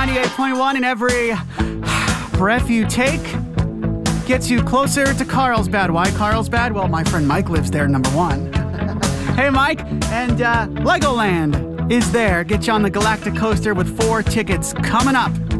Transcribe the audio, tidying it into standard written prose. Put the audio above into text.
98.1, and every breath you take gets you closer to Carlsbad. Why Carlsbad? Well, my friend Mike lives there, number one. Hey, Mike, and Legoland is there. Get you on the Galactic Coaster with 4 tickets coming up